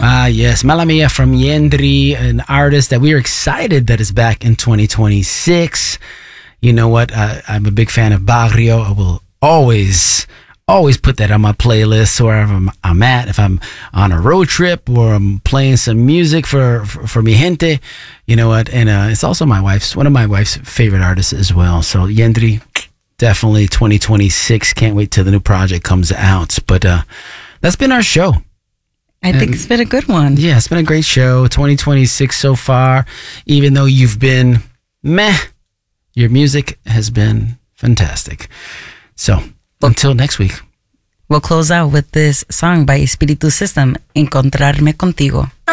Yes. Mala Mia from Yendri, an artist that we are excited that is back in 2026. You know what? I'm a big fan of Barrio. I will always put that on my playlist wherever I'm at. If I'm on a road trip or I'm playing some music for mi gente, you know what? And it's also one of my wife's favorite artists as well. So Yendri, definitely 2026. Can't wait till the new project comes out. But that's been our show. I think it's been a good one. Yeah, it's been a great show. 2026 so far. Even though you've been meh, your music has been fantastic. So until next week. We'll close out with this song by Espíritu System, Encontrarme Contigo.